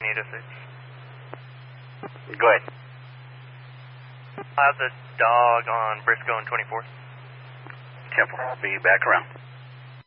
Go ahead. I have the dog on Briscoe and 24th. Temple, be back around.